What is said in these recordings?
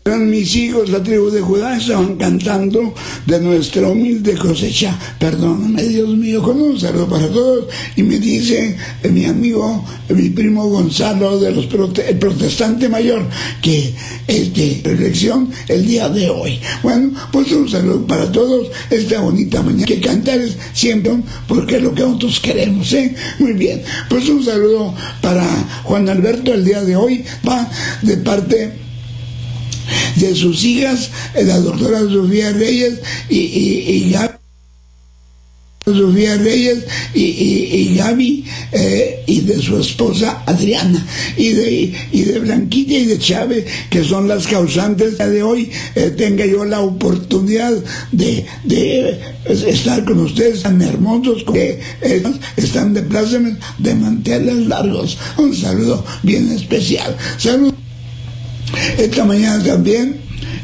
Eran mis hijos, la tribu de Judá, estaban cantando de nuestra humilde cosecha. Perdóname, Dios mío, con un saludo para todos. Y me dice mi amigo, mi primo Gonzalo, el protestante mayor, que es de reflexión el día de hoy. Bueno, pues un saludo para todos esta bonita mañana. Que cantar es siempre porque es lo que nosotros queremos, ¿eh? Muy bien, pues un saludo para Juan Alberto el día de hoy, va de parte de sus hijas, la doctora Sofía Reyes y Gaby. Sofía Reyes y Gaby, y de su esposa Adriana, y de Blanquita y de Chávez, que son las causantes de hoy. Tenga yo la oportunidad de estar con ustedes tan hermosos, que están de plácemes de manteles largos. Un saludo bien especial. Saludos. Esta mañana también,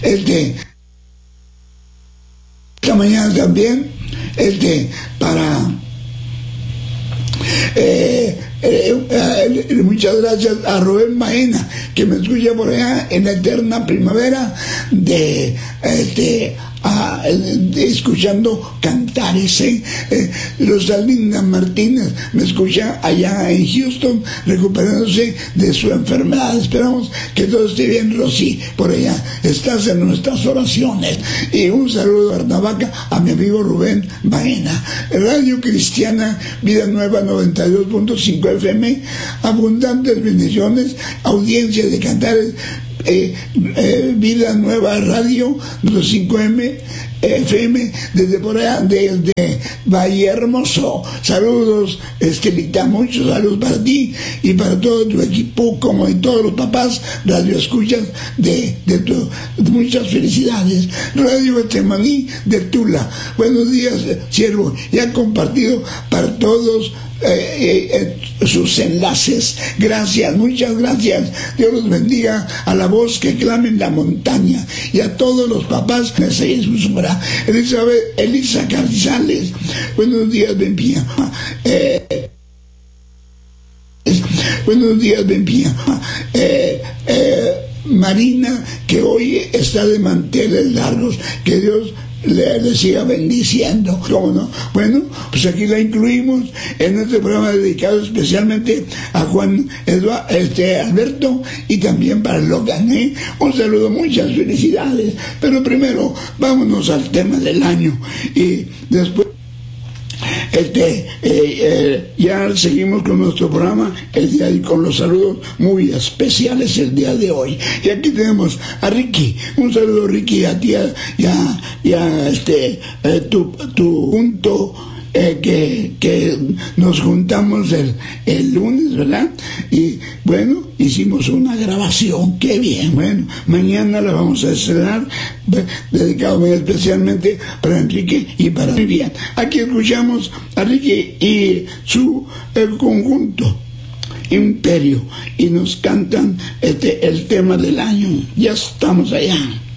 para muchas gracias a Rubén Baena, que me escucha por allá en la eterna primavera escuchando cantares. Rosalinda Martínez me escucha allá en Houston, recuperándose de su enfermedad. Esperamos que todo esté bien, Rosy, por allá estás en nuestras oraciones. Y un saludo a Arnavaca, a mi amigo Rubén Baena. Radio Cristiana Vida Nueva 92.5 FM, abundantes bendiciones, audiencia de cantares. Vida Nueva Radio 5M FM desde por allá, desde Valle Hermoso. Saludos, Estelita, muchos saludos para ti y para todo tu equipo, como de todos los papás radio escuchas muchas felicidades. Radio Getsemaní de Tula, buenos días, siervo, ya compartido para todos sus enlaces. Gracias, muchas gracias. Dios los bendiga. A la voz que clama en la montaña y a todos los papás. Elisa Carrizales, buenos días, Benpía. Buenos días, Benpía. Marina, que hoy está de manteles largos, que Dios le siga bendiciendo. ¿Cómo no? Bueno, pues aquí la incluimos en este programa dedicado especialmente a Juan Alberto y también para Logan, ¿eh? Un saludo, muchas felicidades. Pero primero, vámonos al tema del año y después ya seguimos con nuestro programa el día de, con los saludos muy especiales el día de hoy. Y aquí tenemos a Ricky. Un saludo, Ricky, a ti, tu junto, que nos juntamos el lunes, ¿verdad? Y bueno, hicimos una grabación. Qué bien. Bueno, mañana la vamos a estrenar, dedicado muy especialmente para Enrique y para muy bien. Aquí escuchamos a Ricky y su conjunto Imperio, y nos cantan el tema del año. Ya estamos allá.